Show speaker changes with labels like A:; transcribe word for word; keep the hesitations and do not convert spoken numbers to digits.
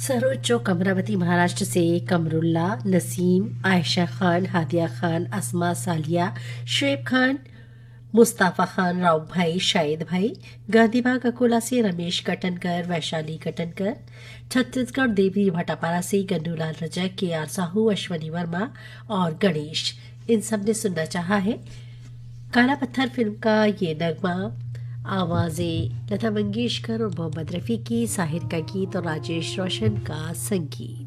A: सरोज चौक अमरावती महाराष्ट्र से कमरुल्ला, नसीम, आयशा खान, हादिया खान, असमा सालिया, शुएब खान, मुस्ताफ़ा खान, राव भाई, शाहिद भाई। गांधीबाग अकोला से रमेश कटनकर, वैशाली कटनकर। छत्तीसगढ़ देवी भाटापारा से गन्नूलाल रजक, के आर साहू, अश्वनी वर्मा और गणेश। इन सब ने सुनना चाहा है काला पत्थर फिल्म का ये नगमा। आवाजें लता मंगेशकर और मोहम्मद रफ़ी की, साहिर का गीत और राजेश रोशन का संगीत।